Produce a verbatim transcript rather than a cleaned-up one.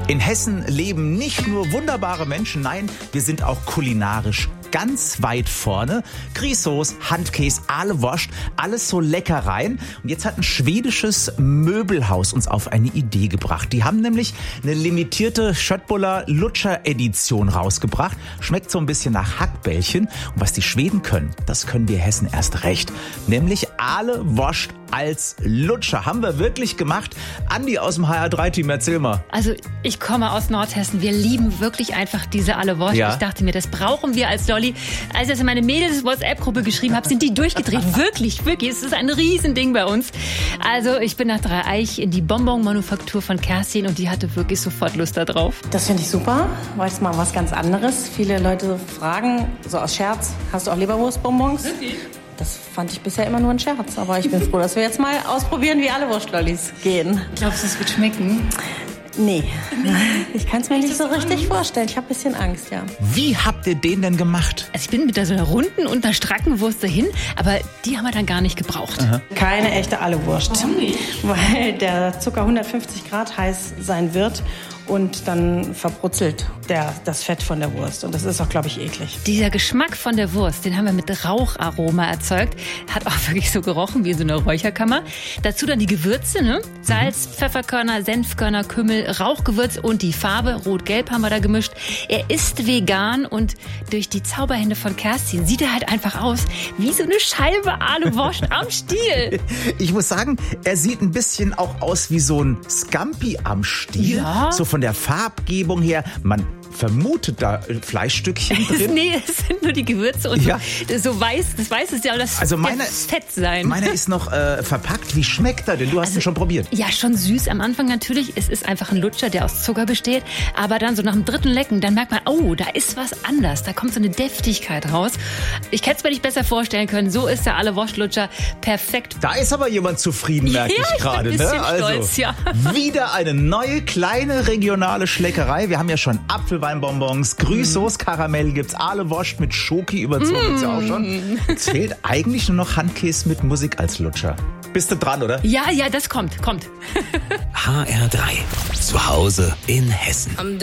In Hessen leben nicht nur wunderbare Menschen, nein, wir sind auch kulinarisch ganz weit vorne. Grießsoße, Handkäse, Ahlewurst, alles so Leckereien. Und jetzt hat ein schwedisches Möbelhaus uns auf eine Idee gebracht. Die haben nämlich eine limitierte Schöttbuller Lutscher-Edition rausgebracht. Schmeckt so ein bisschen nach Hackbällchen. Und was die Schweden können, das können wir Hessen erst recht. Nämlich Ahlewurst als Lutscher. Haben wir wirklich gemacht. Andi aus dem H R drei Team, erzähl mal. Also ich komme aus Nordhessen. Wir lieben wirklich einfach diese Ahlewurst. Ja. Ich dachte mir, das brauchen wir als Lolli. Als ich das in meine Mädels-WhatsApp-Gruppe geschrieben habe, sind die durchgedreht. Wirklich, wirklich. Es ist ein Riesending bei uns. Also ich bin nach Dreieich in die Bonbon-Manufaktur von Kerstin und die hatte wirklich sofort Lust da drauf. Das finde ich super, weil es mal was ganz anderes. Viele Leute fragen, so aus Scherz, hast du auch Leberwurstbonbons? Okay. Das fand ich bisher immer nur ein Scherz. Aber ich bin froh, dass wir jetzt mal ausprobieren, wie alle Wurstlollis gehen. Glaubst du, es wird schmecken? Nee, ich kann es mir nicht so richtig vorstellen. Ich habe ein bisschen Angst, ja. Wie habt ihr den denn gemacht? Also ich bin mit so einer runden und einer stracken Wurst dahin, aber die haben wir dann gar nicht gebraucht. Aha. Keine echte Ahlewurst. Warum nicht? Weil der Zucker hundertfünfzig Grad heiß sein wird und dann verbrutzelt der, das Fett von der Wurst. Und das ist auch, glaube ich, eklig. Dieser Geschmack von der Wurst, den haben wir mit Raucharoma erzeugt. Hat auch wirklich so gerochen wie in so einer Räucherkammer. Dazu dann die Gewürze, ne? Salz, Pfefferkörner, Senfkörner, Kümmel, Rauchgewürz und die Farbe. Rot-Gelb haben wir da gemischt. Er ist vegan und durch die Zauberhände von Kerstin sieht er halt einfach aus wie so eine Scheibe Ahlewurst am Stiel. Ich muss sagen, er sieht ein bisschen auch aus wie so ein Scampi am Stiel. Ja. So von der Farbgebung her. Man vermutet da Fleischstückchen drin. Nee, es sind nur die Gewürze und ja. so, so weiß, das weiß es ja auch, das also meine, Fett sein. Meiner ist noch äh, verpackt. Wie schmeckt er denn? Du hast also, ihn schon probiert. Ja, schon süß am Anfang natürlich. Es ist einfach ein Lutscher, der aus Zucker besteht. Aber dann so nach dem dritten Lecken, dann merkt man, oh, da ist was anders. Da kommt so eine Deftigkeit raus. Ich hätte es mir nicht besser vorstellen können. So ist der Ahlewurst-Lutscher perfekt. Da ist aber jemand zufrieden, merke ja, ich gerade. Ich bin ein bisschen ne? stolz, also, ja. Wieder eine neue, kleine regionale Schleckerei. Wir haben ja schon Apfelweinbonbons, Grießsoße, Karamell gibt's, Ahlewurst mit Schoki überzogen, gibt's ja auch schon. Jetzt fehlt eigentlich nur noch Handkäse mit Musik als Lutscher. Bist du dran, oder? Ja, ja, das kommt, kommt. H R drei. Zu Hause in Hessen.